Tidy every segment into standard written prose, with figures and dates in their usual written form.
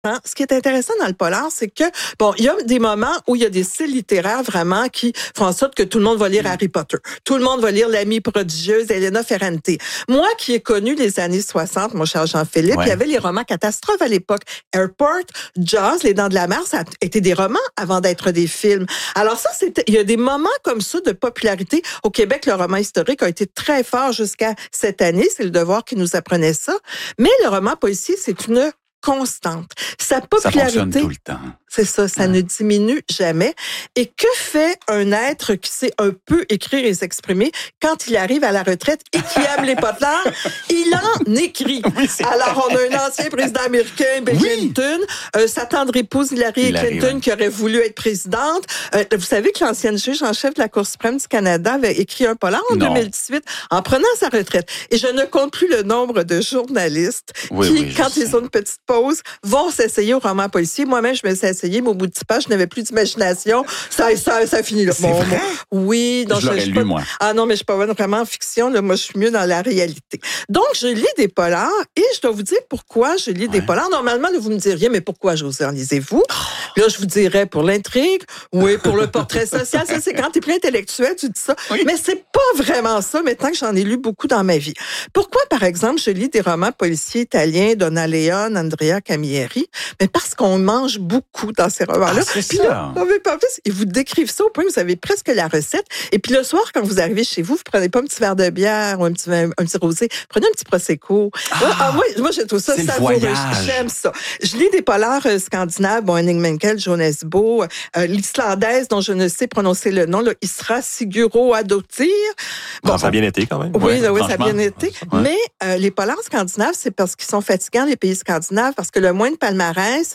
Ce qui est intéressant dans le polar, c'est que, bon, il y a des moments où il y a des styles littéraires vraiment qui font en sorte que tout le monde va lire Harry Potter. Tout le monde va lire L'Amie prodigieuse, Elena Ferrante. Moi qui ai connu les années 60, mon cher Jean-Philippe, il y avait les romans catastrophes à l'époque. Airport, Jaws, Les Dents de la Mer, ça a été des romans avant d'être des films. Alors ça, il y a des moments comme ça de popularité. Au Québec, le roman historique a été très fort jusqu'à cette année. C'est Le Devoir qui nous apprenait ça. Mais le roman policier, c'est une constante. Sa popularité, ça fonctionne tout le temps. C'est ça ne diminue jamais. Et que fait un être qui sait un peu écrire et s'exprimer quand il arrive à la retraite et qui aime les potlards? Il en écrit. Oui, alors, on a un ancien président américain, Bill Clinton, sa tendre épouse Hillary Clinton qui aurait voulu être présidente. Vous savez que l'ancienne juge en chef de la Cour suprême du Canada avait écrit un polar en 2018 en prenant sa retraite. Et je ne compte plus le nombre de journalistes qui, quand ils ont une petite pause, vont s'essayer au roman policier. Moi-même, je me suis essayée, mais au bout de 10 pages, je n'avais plus d'imagination. Ça finit là. C'est vrai? Oui. Donc, je l'aurais lu, moi. Ah non, mais je suis pas bonne vraiment en fiction. Là. Moi, je suis mieux dans la réalité. Donc, je lis des polars et je dois vous dire pourquoi je lis des polars. Normalement, là, vous me diriez, mais pourquoi, José, en lisez-vous? Là, je vous dirais pour l'intrigue, oui, pour le portrait social. Ça, c'est quand t'es plus intellectuel, tu dis ça. Oui. Mais c'est pas vraiment ça, maintenant que j'en ai lu beaucoup dans ma vie. Pourquoi, par exemple, je lis des romans policiers italiens, Donna Leon, Andrea Camilleri? Mais parce qu'on mange beaucoup dans ces romans-là. Puis là, en plus, ils vous décrivent ça au point où vous avez presque la recette. Et puis le soir, quand vous arrivez chez vous, vous prenez pas un petit verre de bière ou un petit rosé, prenez un petit prosecco. Moi, je trouve ça savoureux. J'aime ça. Je lis des polars scandinaves, Henning Mankell, Jonas Bo, l'islandaise dont je ne sais prononcer le nom, là, Isra Siguro Adottir. Bon, ça a bien été quand même. Oui, ça a bien été. Ouais. Mais les polars scandinaves, c'est parce qu'ils sont fatigants, les pays scandinaves, parce que le moins de palmarès,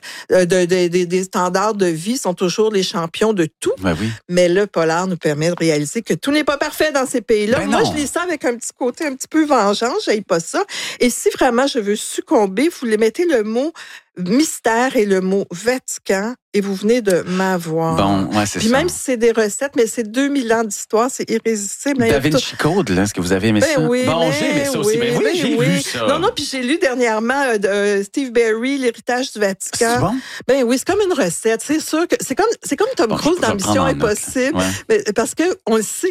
des standards de vie sont toujours les champions de tout. Ben oui. Mais le polar nous permet de réaliser que tout n'est pas parfait dans ces pays-là. Ben moi, je lis ça avec un petit côté un petit peu vengeance, j'aime pas ça. Et si vraiment je veux succomber, vous les mettez le mot mystère et le mot Vatican et vous venez de m'avoir. Bon, c'est Puis ça. même si c'est des recettes, mais c'est 2000 ans d'histoire, c'est irrésistible. Da Vinci Code, là, est-ce que vous avez aimé ça? Oui, bon, j'ai aimé ça aussi. Ben oui, j'ai vu ça. Non, puis j'ai lu dernièrement Steve Berry, L'héritage du Vatican. C'est bon? Ben oui, c'est comme une recette. C'est sûr que c'est comme Tom Cruise dans Mission Impossible. Mais parce que on le sait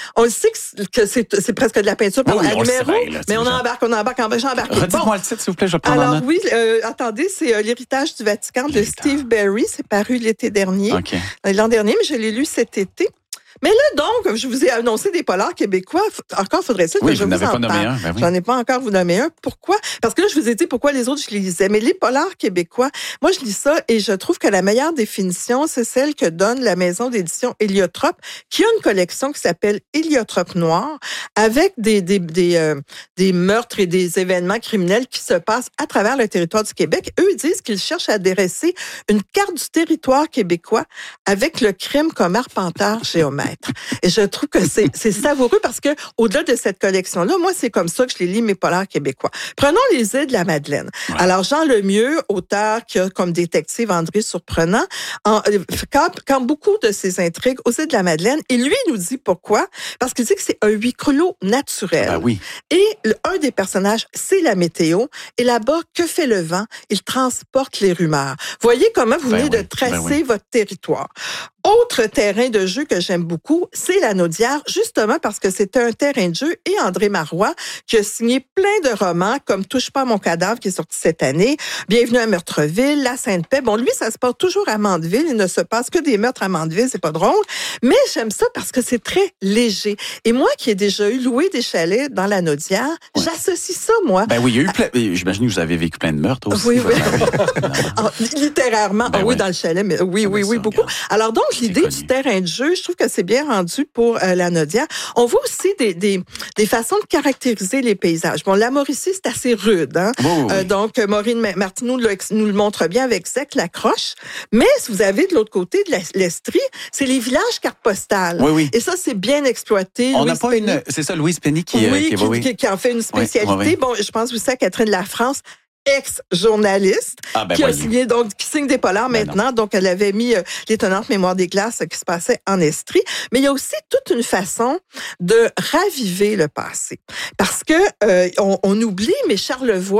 que c'est presque de la peinture par la numéro, mais on embarque, j'embarque. Redites-moi le titre, s'il vous plaît, je vais prendre en note. Alors oui, attendez, c'est L'héritage du Vatican de Steve Berry. C'est paru l'été dernier. L'an dernier, mais je l'ai lu cet été. Mais là, donc, je vous ai annoncé des polars québécois. Encore faudrait-il que je vous en parle. Ben oui. J'en ai pas encore vous nommer un. Pourquoi? Parce que là, je vous ai dit pourquoi les autres, je les lisais. Mais les polars québécois, moi, je lis ça et je trouve que la meilleure définition, c'est celle que donne la maison d'édition Héliotrope, qui a une collection qui s'appelle Héliotrope Noir, avec des meurtres et des événements criminels qui se passent à travers le territoire du Québec. Eux, ils disent qu'ils cherchent à dresser une carte du territoire québécois avec le crime comme arpenteur géomètre. Et je trouve que c'est savoureux parce que au-delà de cette collection-là, moi, c'est comme ça que je les lis, mes polars québécois. Prenons les îles de la Madeleine. Ouais. Alors, Jean Lemieux, auteur qui a comme détective André Surprenant, quand beaucoup de ses intrigues aux îles de la Madeleine, et lui nous dit pourquoi. Parce qu'il dit que c'est un huis clos naturel. Ben oui. Et un des personnages, c'est la météo. Et là-bas, que fait le vent? Il transporte les rumeurs. Voyez comment vous venez de tracer votre territoire. Autre terrain de jeu que j'aime beaucoup, c'est la Naudière, justement parce que c'était un terrain de jeu et André Marois qui a signé plein de romans comme Touche pas à mon cadavre qui est sorti cette année, Bienvenue à Meurtreville, La Sainte-Paix. Bon, lui, ça se passe toujours à Mandeville. Il ne se passe que des meurtres à Mandeville, c'est pas drôle. Mais j'aime ça parce que c'est très léger. Et moi qui ai déjà eu loué des chalets dans la Naudière, j'associe ça, moi. Ben oui, il y a eu plein. J'imagine que vous avez vécu plein de meurtres aussi. Oui. Littérairement. Ben dans le chalet, mais oui, beaucoup. Alors donc, l'idée du terrain de jeu, je trouve que c'est bien rendu pour la Naudière. On voit aussi des façons de caractériser les paysages. Bon, la Mauricie, c'est assez rude. Hein? Oui. Donc, Maureen Martineau nous le montre bien avec Sec-la-Croche. Mais si vous avez de l'autre côté de l'Estrie, c'est les villages cartes postales. Oui. Et ça, c'est bien exploité. On n'a pas une... C'est ça, Louise Penny qui en fait une spécialité. Bon, je pense aussi à Catherine Lafrance, ex-journaliste, qui signe des polars maintenant. Donc, elle avait mis l'étonnante mémoire des glaces qui se passait en Estrie. Mais il y a aussi toute une façon de raviver le passé. Parce que on oublie, mais Charlevoix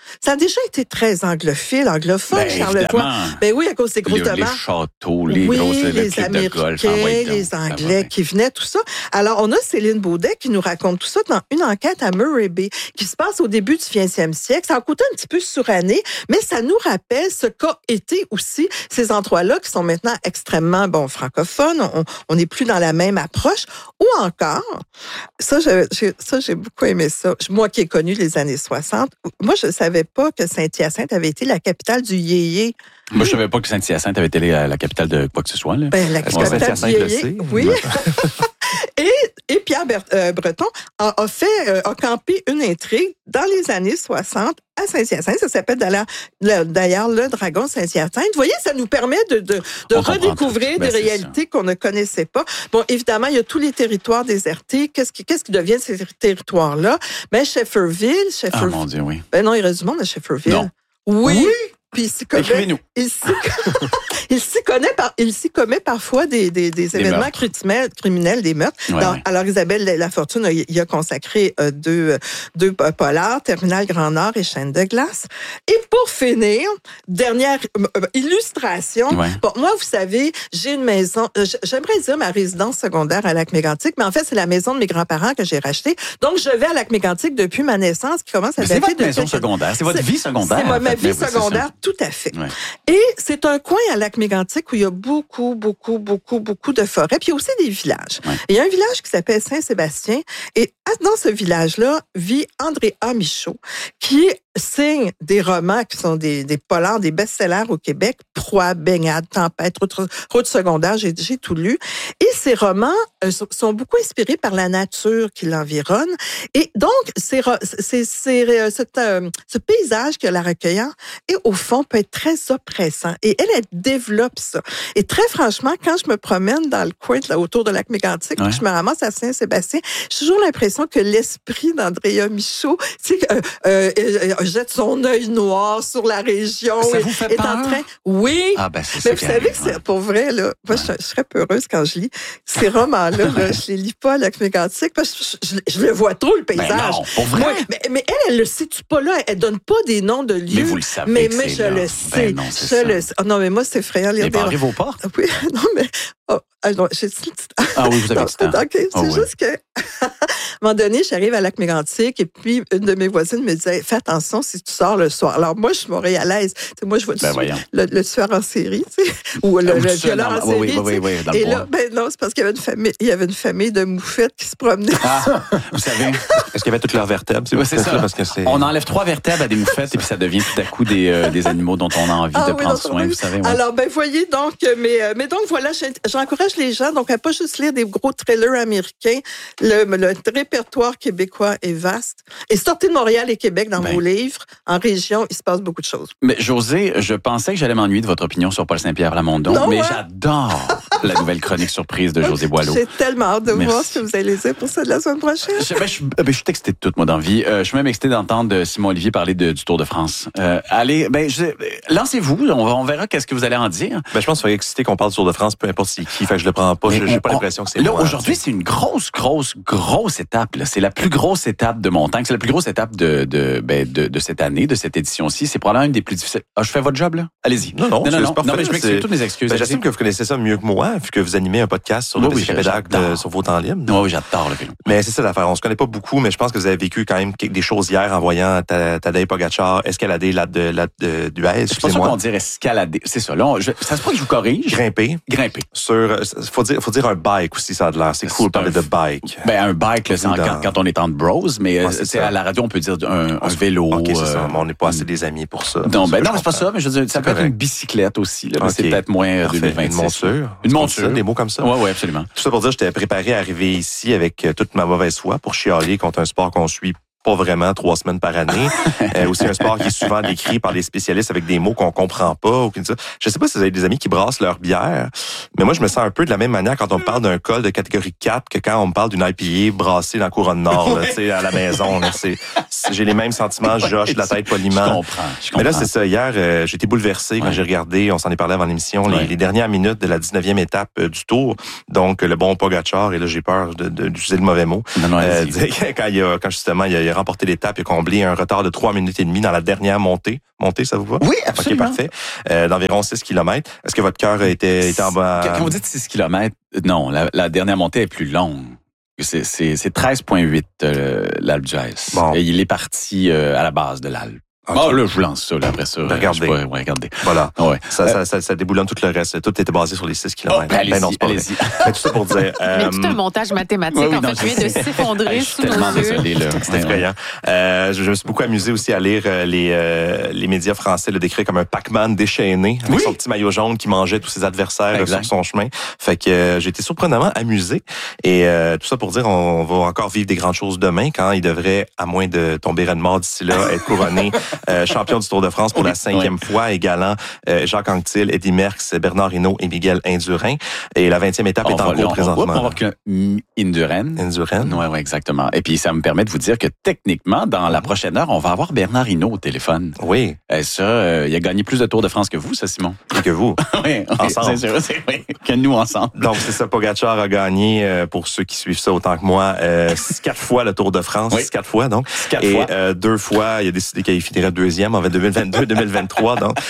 Ça a déjà été très anglophone, Charlevoix. Ben oui, à cause des grosses demeures. Les châteaux, les grosses les Américains, les Anglais qui venaient, tout ça. Alors, on a Céline Baudet qui nous raconte tout ça dans une enquête à Murray Bay qui se passe au début du 20e siècle. Ça a coûté un petit peu suranné, mais ça nous rappelle ce qu'a été aussi ces endroits-là qui sont maintenant extrêmement, francophones. On n'est plus dans la même approche. Ou encore, ça, j'ai beaucoup aimé ça. Moi qui ai connu les années 60, moi, je ne savais pas que Saint-Hyacinthe avait été la capitale du yéyé. Moi, je ne savais pas que Saint-Hyacinthe avait été la capitale de quoi que ce soit. Là. La capitale du yéyé, oui. Et Pierre Breton a campé une intrigue dans les années 60 à Saint-Hyacinthe. Ça s'appelle d'ailleurs le Dragon Saint-Hyacinthe. Vous voyez, ça nous permet de redécouvrir des réalités qu'on ne connaissait pas. Bon, évidemment, il y a tous les territoires désertés. Qu'est-ce qui devient ces territoires-là? Shefferville. Ah, mon Dieu, oui. Non, il reste du monde à Shefferville. Non. Oui. Puis écrivez-nous. Il s'y commet parfois des événements criminels, des meurtres. Alors, Isabelle Lafortune y a consacré deux polars, Terminal Grand Nord et Chaîne de glace. Et pour finir, dernière illustration. Ouais. Bon, moi, vous savez, j'ai une maison, j'aimerais dire ma résidence secondaire à Lac-Mégantic, mais en fait, c'est la maison de mes grands-parents que j'ai rachetée. Donc, je vais à Lac-Mégantic depuis ma naissance, qui commence à dater de... C'est votre maison secondaire, c'est votre vie secondaire. C'est ma vie secondaire. Tout à fait. Ouais. Et c'est un coin à Lac-Mégantic où il y a beaucoup de forêts. Puis il y a aussi des villages. Ouais. Il y a un village qui s'appelle Saint-Sébastien. Et dans ce village-là vit André A. Michaud, qui signe des romans qui sont des polars, des best-sellers au Québec. Proie, Baignade, Tempête, Route secondaire, j'ai tout lu. Et ces romans sont beaucoup inspirés par la nature qui l'environne. Et donc, ce paysage que la recueillant, et au fond, peut être très oppressant. Et elle développe ça. Et très franchement, quand je me promène dans le coin autour de Lac-Mégantic, je me ramasse à Saint-Sébastien, j'ai toujours l'impression que l'esprit d'Andrea Michaud, jette son œil noir sur la région. Ça vous fait peur? En train... Oui. Ah, c'est mais vous savez que c'est pour vrai, là. Moi, je serais peureuse quand je lis ces romans-là. Je les lis pas à Lac-Mégantic parce que je le vois trop, le paysage. Non, pour vrai. Moi, mais elle le situe pas là. Elle donne pas des noms de lieux. Mais vous le savez. Mais je le sais. Non, Oh, non, mais moi, c'est effrayant. Mais barrez vos portes. Oui, non, mais... j'ai dit... Ah oui, vous avez dit ça. C'est juste que... à un moment donné, j'arrive à Lac-Mégantic et puis une de mes voisines me disait « Fais attention si tu sors le soir. » Alors moi, je suis montréalaise. Moi, je vois le tueur en série, ou le violeur en série. Oui, et là, non, c'est parce qu'il y avait une famille de moufettes qui se promenaient. Ah, vous savez, est-ce qu'il y avait toutes leurs vertèbres? C'est ça. Parce que on enlève 3 vertèbres à des moufettes et puis ça devient tout à coup des animaux dont on a envie de prendre soin, vous savez. Ouais. Alors, voyez, donc, mais donc voilà, j'encourage les gens donc à pas juste lire des gros thrillers américains. Le répertoire québécois est vaste. Et sortez de Montréal et Québec dans vos livres. En région, il se passe beaucoup de choses. Mais Josée, je pensais que j'allais m'ennuyer de votre opinion sur Paul Saint-Pierre Plamondon, mais j'adore la nouvelle chronique surprise de Josée Boileau. J'ai tellement hâte de voir ce que vous allez dire pour ça de la semaine prochaine. Je suis excité de toute, moi, dans la vie. Je suis même excité d'entendre Simon Olivier parler du Tour de France. Allez, lancez-vous. On verra qu'est-ce que vous allez en dire. Je pense qu'il faut être excité qu'on parle du Tour de France, peu importe c'est qui. Fait que je le prends pas. J'ai pas l'impression que c'est là, aujourd'hui, c'est une grosse étape. Là. C'est la plus grosse étape de montagne. C'est la plus grosse étape de cette année, de cette édition-ci. C'est probablement une des plus difficiles. Ah, je fais votre job, là? Allez-y. Non, mais je m'excuse toutes mes excuses. J'assume que vous connaissez ça mieux que moi, vu que vous animez un podcast sur le pédale sur vos temps libres. Oui, j'adore le vélo. Mais c'est ça l'affaire. On se connaît pas beaucoup, mais je pense que vous avez vécu quand même des choses hier en voyant Tadej Pogačar escalader d'Huez. Je suis pas sûr qu'on dirait escalader. C'est ça. Là, ça se peut que je vous corrige. Grimper. Faut dire un bike aussi, ça a de l'air. C'est cool de parler de bike. Un bike, là, c'est quand on est en bros, mais à la radio, on peut dire un vélo. OK, c'est ça. Mais on n'est pas assez des amis pour ça. Non, c'est pas ça, mais je veux dire, ça peut être une bicyclette aussi, là, mais c'est peut-être moins 2026. Une monture. Des mots comme ça. Oui, absolument. Tout ça pour dire, j'étais préparé à arriver ici avec toute ma mauvaise foi pour chialer contre un sport qu'on suit pas vraiment 3 semaines par année. Aussi un sport qui est souvent décrit par les spécialistes avec des mots qu'on comprend pas. Je sais pas si vous avez des amis qui brassent leur bière, mais moi, je me sens un peu de la même manière quand on me parle d'un col de catégorie 4 que quand on me parle d'une IPA brassée dans la Couronne Nord, là, à la maison. Là, j'ai les mêmes sentiments, Josh, de la tête poliment. Je comprends. Mais là, c'est ça. Hier, j'ai été bouleversé quand j'ai regardé, on s'en est parlé avant l'émission, les dernières minutes de la 19e étape du Tour. Donc, le bon Pogačar, et là, j'ai peur d'utiliser le mauvais mot. Non, quand justement, il a remporté l'étape et comblé un retard de 3 minutes et demie dans la dernière montée. Montée, ça vous va? Oui, absolument. OK, parfait. D'environ 6 km. Est-ce que votre cœur était en bas? Quand vous dites 6 km, non, la dernière montée est plus longue. C'est 13,8 l'Alpe d'Huez. Bon. Et il est parti à la base de l'Alpe. Okay. Oh, là, je vous lance ça, là, après ça. Regardez. Regardez. Voilà. Ouais. Ça déboulonne tout le reste. Tout était basé sur les 6 km. Allez-y, non, c'est pas vrai. allez-y. Mais tout ça pour dire... Mais tout un montage mathématique, oui, en non, fait, qui vient de s'effondrer je sous suis tellement nos yeux. désolé, là. C'est effrayant. Je me suis beaucoup amusé aussi à lire les médias français le décrire comme un Pac-Man déchaîné avec son petit maillot jaune qui mangeait tous ses adversaires sur son chemin. Fait que j'ai été surprenamment amusé. Et tout ça pour dire, on va encore vivre des grandes choses demain quand il devrait, à moins de tomber raide mort d'ici là, être couronné champion du Tour de France pour la 5e fois, égalant Jacques Anquetil, Eddy Merckx, Bernard Hinault et Miguel Indurain. Et la 20e étape est en cours présentement. On va que Indurain. Oui, exactement. Et puis, ça me permet de vous dire que techniquement, dans la prochaine heure, on va avoir Bernard Hinault au téléphone. Oui. Et ça, il a gagné plus de Tours de France que vous, ça, Simon. Et que vous. Oui, ensemble. C'est sûr, que nous ensemble. Donc, c'est ça, Pogacar a gagné, pour ceux qui suivent ça autant que moi, 4 fois le Tour de France. 4 fois, donc. 4 fois. 2 fois, il a décidé qu'il finirait deuxième en 2022-2023, donc.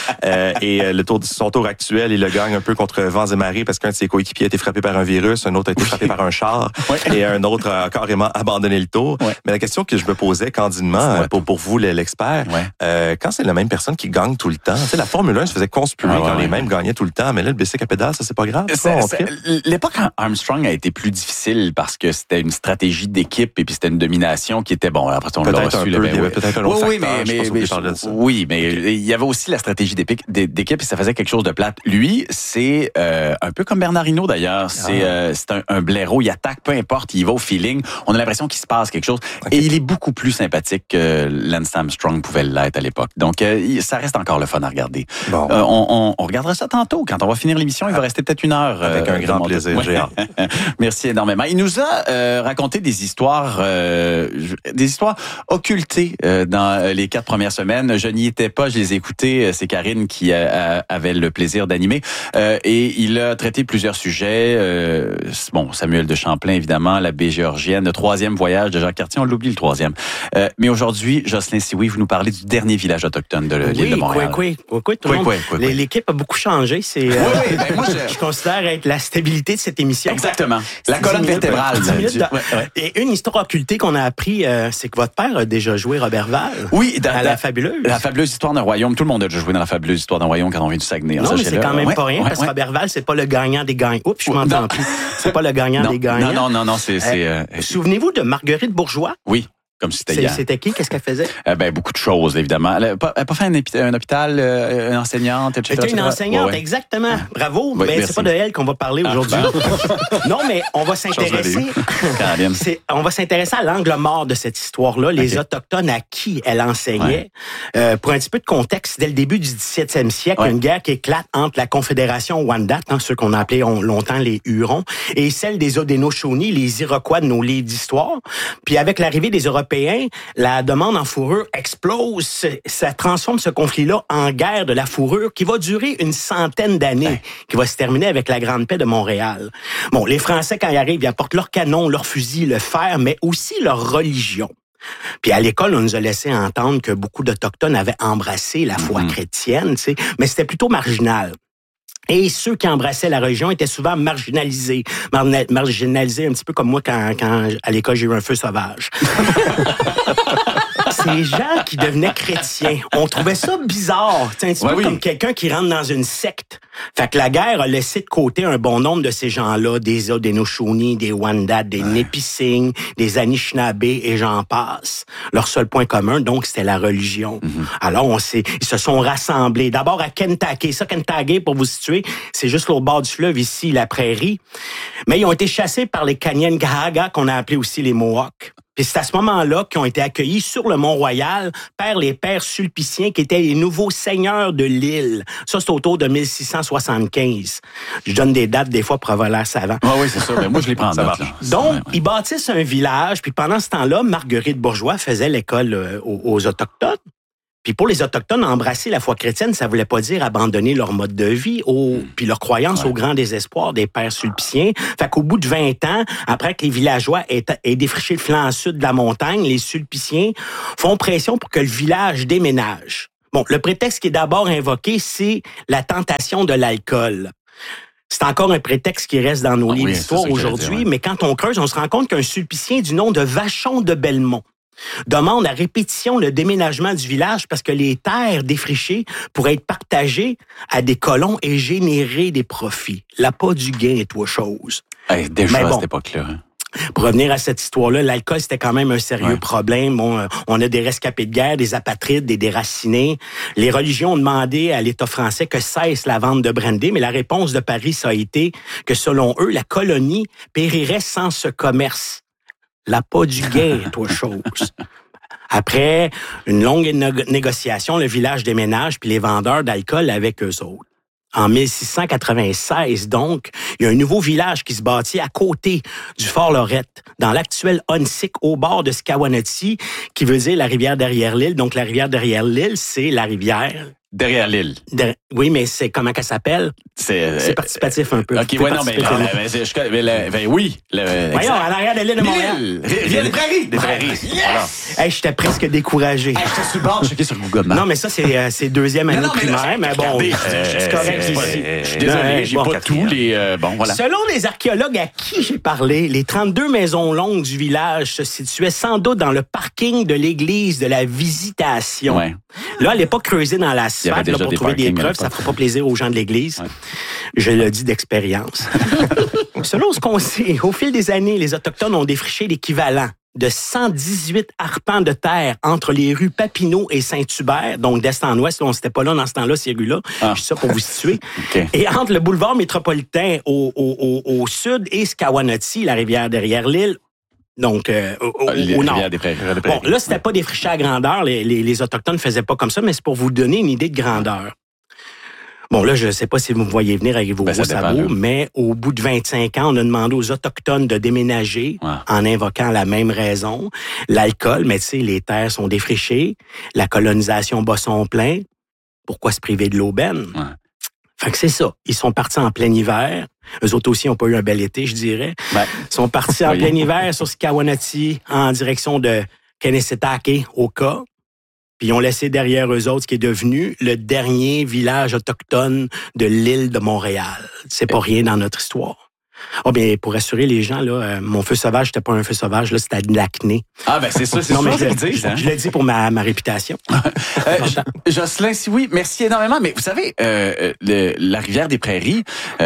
Son tour actuel, il le gagne un peu contre vents et marées parce qu'un de ses coéquipiers a été frappé par un virus, un autre a été frappé par un char et un autre a carrément abandonné le tour. Ouais. Mais la question que je me posais candidement, pour vous, l'expert, quand c'est la même personne qui gagne tout le temps, tu sais, la Formule 1 se faisait conspuer quand les mêmes gagnaient tout le temps, mais là, le bicycle à pédale, ça, c'est pas grave. L'époque Armstrong a été plus difficile parce que c'était une stratégie d'équipe et puis c'était une domination qui était bon. Après, on l'a reçu. Il y avait peut-être un autre facteur. Mais il y avait aussi la stratégie d'équipe et ça faisait quelque chose de plate. Lui, c'est un peu comme Bernard Hinault d'ailleurs. C'est un blaireau. Il attaque, peu importe, il va au feeling. On a l'impression qu'il se passe quelque chose. Okay. Et il est beaucoup plus sympathique que Lance Armstrong pouvait l'être à l'époque. Donc, ça reste encore le fun à regarder. Bon. On regardera ça tantôt. Quand on va finir l'émission, il va rester peut-être 1 heure. Avec un grand plaisir, j'ai hâte. Merci énormément. Il nous a raconté des histoires occultées dans les 4 premières semaines. Je n'y étais pas, je les ai écoutées. C'est Karine qui avait le plaisir d'animer. Et il a traité plusieurs sujets. Samuel de Champlain, évidemment, la baie géorgienne, le 3e voyage de Jacques Cartier, on l'oublie le 3e. Mais aujourd'hui, Jocelyn Sioui, vous nous parlez du dernier village autochtone de l'île de Montréal. L'équipe a beaucoup changé. Je considère être la stabilité de cette émission. Exactement. La colonne vertébrale. Et une histoire occultée qu'on a appris, c'est que votre père a déjà joué Robert Val. Oui, dans La Fabuleuse. La Fabuleuse Histoire d'un Royaume. Tout le monde a déjà joué dans La Fabuleuse Histoire d'un Royaume quand on vient du Saguenay. Non, mais c'est quand même pas rien, parce que Robert Val, c'est pas le gagnant des gagnants. Oups, je m'entends plus. C'est pas le gagnant des gagnants. Non, c'est... Souvenez-vous de Marguerite Bourgeois? Oui. Comme si c'était hier. C'était qui? Qu'est-ce qu'elle faisait? Beaucoup de choses, évidemment. Elle n'a pas fait un hôpital, une enseignante, etc. Elle était une enseignante, exactement. Bravo. Mais c'est pas de elle qu'on va parler aujourd'hui. Non, mais on va s'intéresser. On va s'intéresser à l'angle mort de cette histoire-là, les Autochtones à qui elle enseignait. Pour un petit peu de contexte, dès le début du 17e siècle, une guerre qui éclate entre la Confédération Wendat, ceux qu'on a appelés longtemps les Hurons, et celle des Haudenosaunee, les Iroquois de nos livres d'histoire. Puis avec l'arrivée des Européens, la demande en fourrure explose. Ça transforme ce conflit-là en guerre de la fourrure qui va durer une centaine d'années, qui va se terminer avec la Grande Paix de Montréal. Bon, les Français, quand ils arrivent, ils apportent leurs canons, leurs fusils, le fer, mais aussi leur religion. Puis à l'école, on nous a laissé entendre que beaucoup d'Autochtones avaient embrassé la foi chrétienne, mais c'était plutôt marginal. Et ceux qui embrassaient la religion étaient souvent marginalisés. Marginalisés un petit peu comme moi quand à l'école, j'ai eu un feu sauvage. Ces gens qui devenaient chrétiens, on trouvait ça bizarre. C'est un petit peu comme quelqu'un qui rentre dans une secte. Fait que la guerre a laissé de côté un bon nombre de ces gens-là, des Haudenosaunee, des Wendat, des Nipissing, des Anishinaabe et j'en passe. Leur seul point commun, donc, c'était la religion. Alors, ils se sont rassemblés. D'abord à Kentucky. Ça, Kentucky, pour vous situer, c'est juste au bord du fleuve, ici, la prairie. Mais ils ont été chassés par les Kanien'kehá:ka, qu'on a appelés aussi les Mohawks. Puis c'est à ce moment-là qu'ils ont été accueillis sur le Mont-Royal par les pères sulpiciens qui étaient les nouveaux seigneurs de l'île. Ça, c'est autour de 1675. Je donne des dates des fois pour avoir l'air savant. Oui, c'est ça. Mais moi, je les prends en note. Donc, ils bâtissent un village. Puis pendant ce temps-là, Marguerite Bourgeois faisait l'école aux Autochtones. Puis pour les Autochtones, embrasser la foi chrétienne, ça voulait pas dire abandonner leur mode de vie puis leur croyance au grand désespoir des pères sulpiciens. Fait qu'au bout de 20 ans, après que les villageois aient défriché le flanc sud de la montagne, les sulpiciens font pression pour que le village déménage. Bon, le prétexte qui est d'abord invoqué, c'est la tentation de l'alcool. C'est encore un prétexte qui reste dans nos livres d'histoire aujourd'hui, mais quand on creuse, on se rend compte qu'un sulpicien du nom de Vachon de Belmont demande à répétition le déménagement du village parce que les terres défrichées pourraient être partagées à des colons et générer des profits. L'appât du gain est autre chose. Déjà à cette époque-là. Pour revenir à cette histoire-là, l'alcool, c'était quand même un sérieux problème. Bon, on a des rescapés de guerre, des apatrides, des déracinés. Les religions ont demandé à l'État français que cesse la vente de brandy, mais la réponse de Paris, ça a été que, selon eux, la colonie périrait sans ce commerce. L'appât du gain est autre chose. Après une longue négociation, le village déménage puis les vendeurs d'alcool avec eux autres. En 1696, donc, il y a un nouveau village qui se bâtit à côté du Fort Lorette, dans l'actuel Onsic, au bord de Scawanati, qui veut dire la rivière derrière l'île. Donc, la rivière derrière l'île, c'est la rivière... Derrière l'île. Oui, mais c'est comment qu'elle s'appelle? C'est participatif un peu. OK, oui, non, mais oui. Voyons, à l'arrière de l'île de Montréal. Rivière des Prairies. Des Prairies. Yes! Hey, j'étais presque découragé. J'étais sur le bord, je checkais sur Google Maps. Non, mais ça, c'est deuxième année primaire, mais bon, c'est correct ici. Je suis désolé, j'ai pas tous les... Bon, voilà. Selon les archéologues à qui j'ai parlé, les 32 maisons longues du village se situaient sans doute dans le parking de l'église de la Visitation. Ouais. Là, elle n'est pas creusée dans l'asphalte pour trouver des preuves. Ça ne fera pas plaisir aux gens de l'Église. Ouais. Je le dis d'expérience. Selon ce qu'on sait, au fil des années, les Autochtones ont défriché l'équivalent de 118 arpents de terre entre les rues Papineau et Saint-Hubert, donc d'est en ouest. On n'était pas là dans ce temps-là, ces rues-là. Je dis ça pour vous situer. Okay. Et entre le boulevard métropolitain au sud et Scawanati, la rivière derrière l'île, donc au nord. Bon, là, c'était pas défriché à grandeur. Les Autochtones ne faisaient pas comme ça, mais c'est pour vous donner une idée de grandeur. Bon, là, je ne sais pas si vous me voyez venir avec vos gros sabots, mais au bout de 25 ans, on a demandé aux Autochtones de déménager en invoquant la même raison. L'alcool, mais tu sais, les terres sont défrichées, la colonisation bat son plein. Pourquoi se priver de l'aubaine? Fait que c'est ça. Ils sont partis en plein hiver. Eux autres aussi n'ont pas eu un bel été, je dirais. Ils sont partis en plein hiver sur Scawanati en direction de Kanessetake, Oka. Puis ils ont laissé derrière eux autres ce qui est devenu le dernier village autochtone de l'île de Montréal. C'est pas rien dans notre histoire. Oh bien, pour rassurer les gens, là, mon feu sauvage, c'était pas un feu sauvage, là, c'était de l'acné. Ah ben c'est ça, c'est ça que je dis. Je l'ai dit pour ma réputation. Jocelyn, si oui, merci énormément. Mais vous savez, la rivière des Prairies,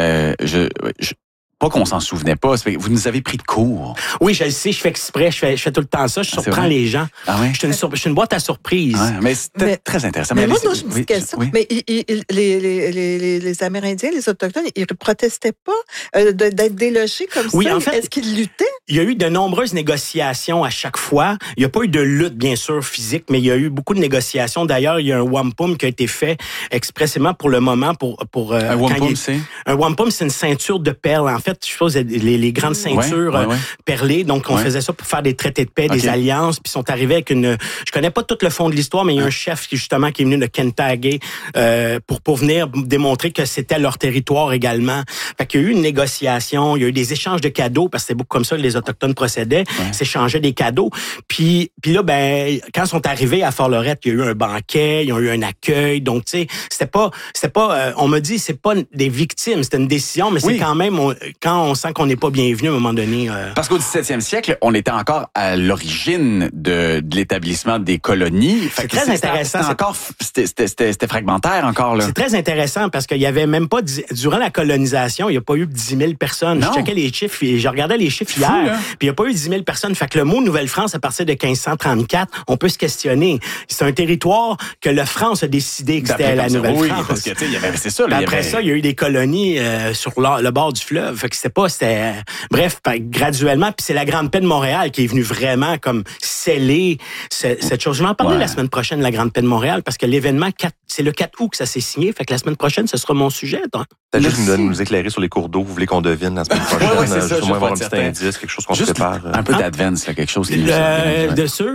pas qu'on s'en souvenait pas, vous nous avez pris de court. Oui, je le sais, je fais exprès, je fais tout le temps ça, je surprends les gens. Ah ouais? Je suis une boîte à surprise. Ouais, mais c'était très intéressant. Mais moi, j'ai une petite question. Oui. Mais les Amérindiens, les Autochtones, ils ne protestaient pas d'être délogés comme ça? En fait, est-ce qu'ils luttaient? Il y a eu de nombreuses négociations à chaque fois. Il n'y a pas eu de lutte, bien sûr, physique, mais il y a eu beaucoup de négociations. D'ailleurs, il y a un wampum qui a été fait expressément pour le moment. Un wampum, c'est? Un wampum, c'est une ceinture de perles. En fait, je suppose les grandes ceintures perlées. Donc, on faisait ça pour faire des traités de paix, des alliances. Puis, ils sont arrivés avec je connais pas tout le fond de l'histoire, mais il y a un chef qui est venu de Kentucky pour venir démontrer que c'était leur territoire également. Fait qu'il y a eu une négociation, il y a eu des échanges de cadeaux, parce que c'était beaucoup comme ça que les Autochtones procédaient, s'échangeaient des cadeaux. Puis là, ben, quand ils sont arrivés à Fort-Lorette, il y a eu un banquet, ils ont eu un accueil. Donc, tu sais, c'était pas, on me dit, c'est pas des victimes, c'était une décision, mais c'est quand même, quand on sent qu'on n'est pas bienvenu à un moment donné. Parce qu'au 17e siècle, on était encore à l'origine de l'établissement des colonies. C'est très intéressant. C'était fragmentaire encore, là. C'est très intéressant parce qu'il y avait même pas, durant la colonisation, il n'y a pas eu 10 000 personnes. Non. Je checkais les chiffres, je regardais les chiffres hier, puis il n'y a pas eu 10 000 personnes. Fait que le mot Nouvelle-France, à partir de 1534, on peut se questionner. C'est un territoire que la France a décidé que c'était la Nouvelle-France. Oui, parce que, tu sais, c'est ça. Après ça, il y a eu des colonies sur le bord du fleuve. Fait que bref, graduellement, puis c'est la Grande Paix de Montréal qui est venue vraiment comme sceller cette chose. Je vais en parler la semaine prochaine, la Grande Paix de Montréal, parce que l'événement, c'est le 4 août que ça s'est signé. Fait que la semaine prochaine, ce sera mon sujet. Peut-être juste nous éclairer sur les cours d'eau. Vous voulez qu'on devine la semaine prochaine? C'est ça, juste au moins avoir un petit indice, quelque chose qu'on se prépare. Un peu d'advance, quelque chose qui de sûr?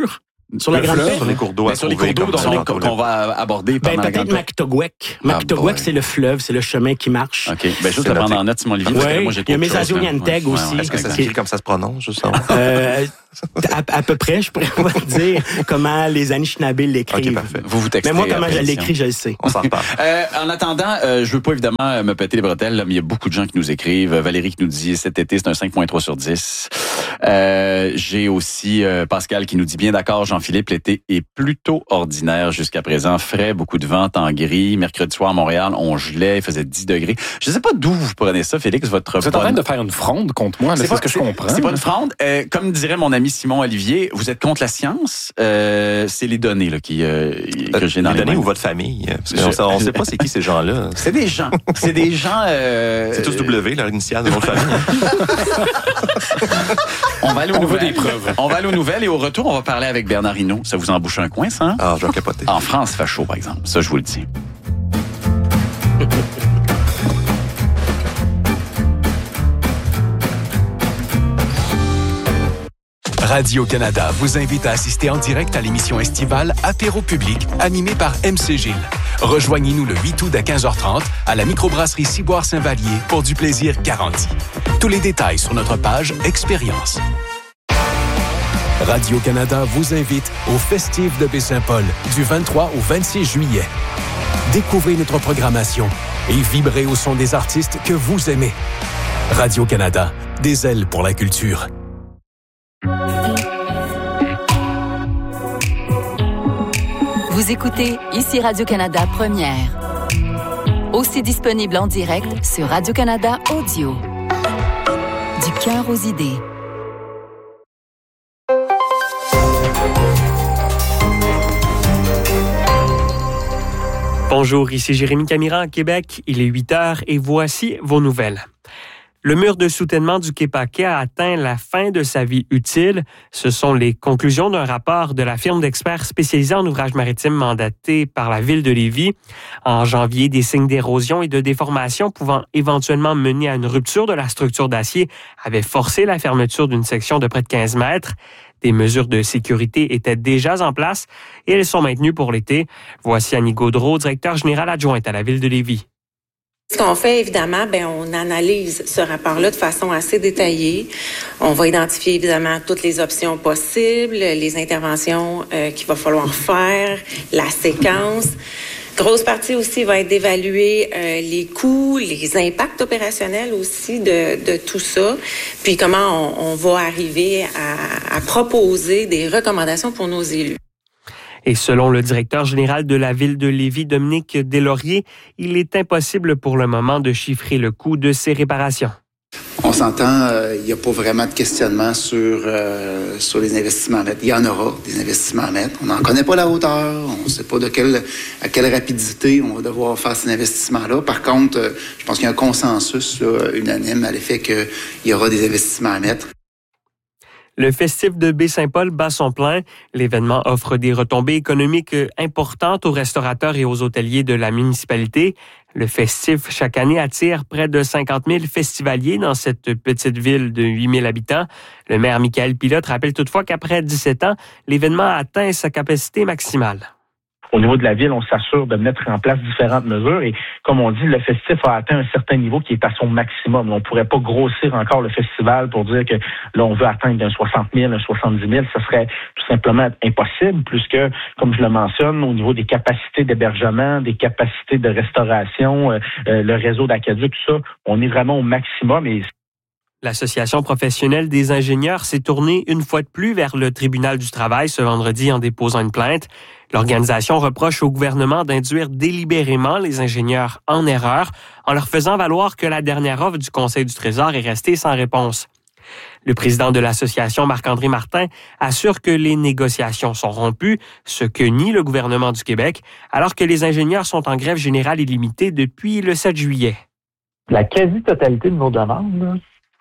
Sur la Grande Paix? Sur les cours d'eau. Sur les cours d'eau qu'on va aborder pendant la Grande Paix. Mactoguec. Mactoguec, c'est le fleuve, c'est le chemin qui marche. OK. Juste le prendre en note, Simon Olivier, parce que moi, j'ai il y a Mésazo-Nianteg aussi. Est-ce que ça s'écrit comme ça se prononce, justement? À peu près, je pourrais vous dire comment les Anishinaabe l'écrivent. OK, parfait. Vous textez. Mais moi, comment je l'écris, je le sais. On s'en reparle. En attendant, je veux pas évidemment me péter les bretelles, là, mais il y a beaucoup de gens qui nous écrivent. Valérie qui nous dit cet été, c'est un 5.3 sur 10. J'ai aussi Pascal qui nous dit bien d'accord, Jean-Philippe, l'été est plutôt ordinaire jusqu'à présent. Frais, beaucoup de vent, temps gris. Mercredi soir à Montréal, on gelait, il faisait 10 degrés. Je sais pas d'où vous prenez ça, Félix, votre... Vous êtes en train de faire une fronde contre moi, c'est ce que je comprends. C'est pas une fronde. Comme dirait mon ami Simon Olivier, vous êtes contre la science. C'est les données là, que j'ai dans les données ou votre famille? Parce qu'on sait pas c'est qui ces gens-là. C'est des gens. C'est des gens... C'est tous W, leur initiale de notre famille. On va aller aux nouvelles. On va aller aux nouvelles et au retour, on va parler avec Bernard Hinault. Ça vous embouche un coin, ça? Hein? Ah, je vais capoter. En France, ça fait chaud, par exemple. Ça, je vous le dis. Radio-Canada vous invite à assister en direct à l'émission estivale Apéro public animée par MC Gilles. Rejoignez-nous le 8 août à 15h30 à la microbrasserie Ciboire-Saint-Vallier pour du plaisir garanti. Tous les détails sur notre page Expérience. Radio-Canada vous invite au Festif de Baie-Saint-Paul du 23 au 26 juillet. Découvrez notre programmation et vibrez au son des artistes que vous aimez. Radio-Canada, des ailes pour la culture. Vous écoutez ici Radio-Canada Première. Aussi disponible en direct sur Radio-Canada Audio. Du cœur aux idées. Bonjour, ici Jérémy Camiran à Québec. Il est 8h et voici vos nouvelles. Le mur de soutènement du Quai Paquet a atteint la fin de sa vie utile. Ce sont les conclusions d'un rapport de la firme d'experts spécialisée en ouvrages maritimes mandatée par la ville de Lévis. En janvier, des signes d'érosion et de déformation pouvant éventuellement mener à une rupture de la structure d'acier avaient forcé la fermeture d'une section de près de 15 mètres. Des mesures de sécurité étaient déjà en place et elles sont maintenues pour l'été. Voici Annie Gaudreau, directeur général adjointe à la ville de Lévis. Ce qu'on fait, évidemment, on analyse ce rapport-là de façon assez détaillée. On va identifier, évidemment, toutes les options possibles, les interventions qu'il va falloir faire, la séquence. Grosse partie aussi va être d'évaluer les coûts, les impacts opérationnels aussi de tout ça, puis comment on va arriver à proposer des recommandations pour nos élus. Et selon le directeur général de la ville de Lévis, Dominique Deslauriers, il est impossible pour le moment de chiffrer le coût de ces réparations. On s'entend, il n'y a pas vraiment de questionnement sur les investissements à mettre. Il y en aura des investissements à mettre. On n'en connaît pas la hauteur, on ne sait pas à quelle rapidité on va devoir faire ces investissements-là. Par contre, je pense qu'il y a un consensus unanime à l'effet qu'il y aura des investissements à mettre. Le festif de Baie-Saint-Paul bat son plein. L'événement offre des retombées économiques importantes aux restaurateurs et aux hôteliers de la municipalité. Le festif, chaque année, attire près de 50 000 festivaliers dans cette petite ville de 8 000 habitants. Le maire Michael Pilote rappelle toutefois qu'après 17 ans, l'événement a atteint sa capacité maximale. Au niveau de la ville, on s'assure de mettre en place différentes mesures et, comme on dit, le festif a atteint un certain niveau qui est à son maximum. On ne pourrait pas grossir encore le festival pour dire que là, on veut atteindre un 60 000, un 70 000. Ça serait tout simplement impossible puisque, comme je le mentionne, au niveau des capacités d'hébergement, des capacités de restauration, le réseau d'aqueduc, tout ça, on est vraiment au maximum et l'Association professionnelle des ingénieurs s'est tournée une fois de plus vers le tribunal du travail ce vendredi en déposant une plainte. L'organisation reproche au gouvernement d'induire délibérément les ingénieurs en erreur en leur faisant valoir que la dernière offre du Conseil du Trésor est restée sans réponse. Le président de l'association, Marc-André Martin, assure que les négociations sont rompues, ce que nie le gouvernement du Québec, alors que les ingénieurs sont en grève générale illimitée depuis le 7 juillet. La quasi-totalité de nos demandes,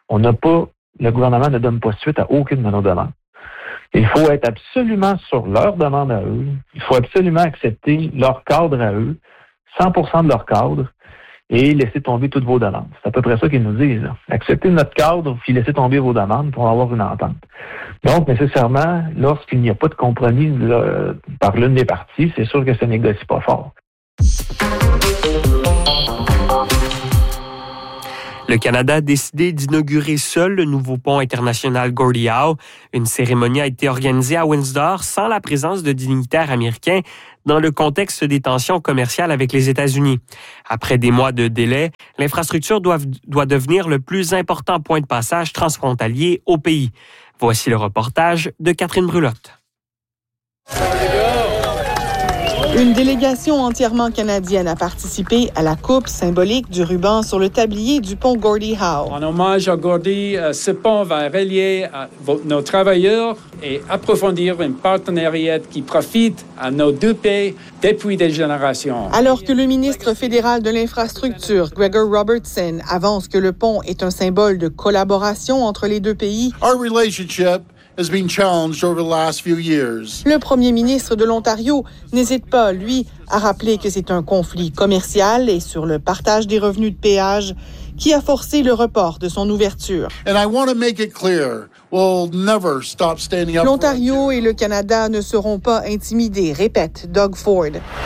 le gouvernement ne donne pas suite à aucune de nos demandes. Il faut être absolument sur leur demande à eux. Il faut absolument accepter leur cadre à eux, 100% de leur cadre. et laissez tomber toutes vos demandes. C'est à peu près ça qu'ils nous disent. Là. Acceptez notre cadre, puis laissez tomber vos demandes pour avoir une entente. Donc, nécessairement, lorsqu'il n'y a pas de compromis par l'une des parties, c'est sûr que ça ne négocie pas fort. Le Canada a décidé d'inaugurer seul le nouveau pont international Gordie Howe. Une cérémonie a été organisée à Windsor sans la présence de dignitaires américains dans le contexte des tensions commerciales avec les États-Unis. Après des mois de délai, l'infrastructure doit devenir le plus important point de passage transfrontalier au pays. Voici le reportage de Catherine Brulotte. Une délégation entièrement canadienne a participé à la coupe symbolique du ruban sur le tablier du pont Gordie Howe. En hommage à Gordie, ce pont va relier nos travailleurs et approfondir un partenariat qui profite à nos deux pays depuis des générations. Alors que le ministre fédéral de l'infrastructure, Gregor Robertson, avance que le pont est un symbole de collaboration entre les deux pays, Our relationship has been challenged over the last few years. Le premier ministre de l'Ontario n'hésite pas, lui, à rappeler que c'est un conflit commercial et sur le partage des revenus de péage qui a forcé le report de son ouverture. And I want to make it clear, we'll never stop standing up. L'Ontario et le Canada ne seront pas intimidés, répète Doug Ford.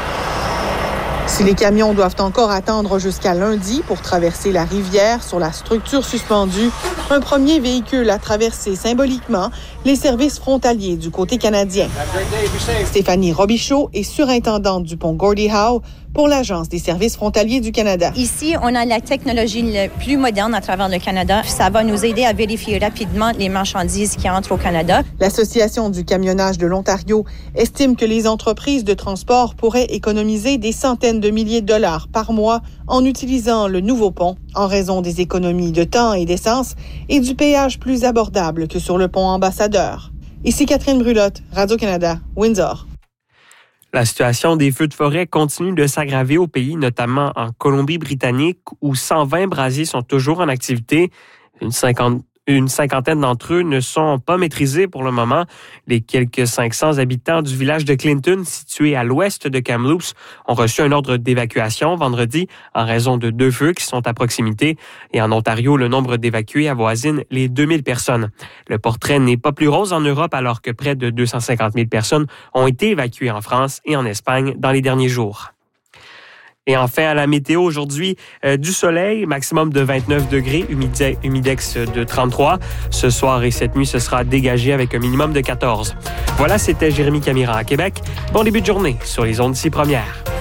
Si les camions doivent encore attendre jusqu'à lundi pour traverser la rivière sur la structure suspendue, un premier véhicule a traversé symboliquement les services frontaliers du côté canadien. Stéphanie Robichaud est surintendante du pont Gordie Howe pour l'Agence des services frontaliers du Canada. Ici, on a la technologie la plus moderne à travers le Canada. Ça va nous aider à vérifier rapidement les marchandises qui entrent au Canada. L'Association du camionnage de l'Ontario estime que les entreprises de transport pourraient économiser des centaines de milliers de dollars par mois en utilisant le nouveau pont en raison des économies de temps et d'essence et du péage plus abordable que sur le pont Ambassadeur. Ici Catherine Brulotte, Radio-Canada, Windsor. La situation des feux de forêt continue de s'aggraver au pays, notamment en Colombie-Britannique, où 120 brasiers sont toujours en activité. Une cinquantaine d'entre eux ne sont pas maîtrisés pour le moment. Les quelques 500 habitants du village de Clinton, situé à l'ouest de Kamloops, ont reçu un ordre d'évacuation vendredi en raison de 2 feux qui sont à proximité. Et en Ontario, le nombre d'évacués avoisine les 2000 personnes. Le portrait n'est pas plus rose en Europe alors que près de 250 000 personnes ont été évacuées en France et en Espagne dans les derniers jours. Et enfin, à la météo aujourd'hui, du soleil, maximum de 29 degrés, humidex de 33. Ce soir et cette nuit, ce sera dégagé avec un minimum de 14. Voilà, c'était Jérémy Camiran à Québec. Bon début de journée sur les ondes ici premières.